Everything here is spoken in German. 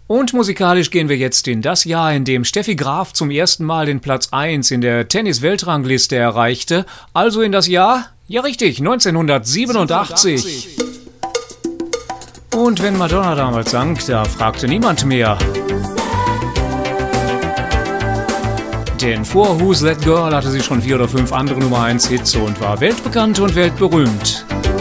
Und musikalisch gehen wir jetzt in das Jahr, in dem Steffi Graf zum ersten Mal den Platz 1 in der Tennis-Weltrangliste erreichte. Also in das Jahr, ja richtig, 1987. Und wenn Madonna damals sang, da fragte niemand mehr. Denn vor Who's That Girl hatte sie schon 4 oder 5 andere Nummer 1 Hits und war weltbekannt und weltberühmt.